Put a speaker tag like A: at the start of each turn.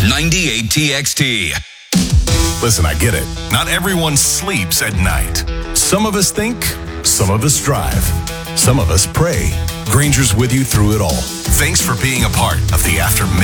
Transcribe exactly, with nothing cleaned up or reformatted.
A: ninety-eight T X T.
B: Listen, I get it. Not everyone sleeps at night. Some of us think, some of us drive, some of us pray. Granger's with you through it all. Thanks for being a part of the After Midnight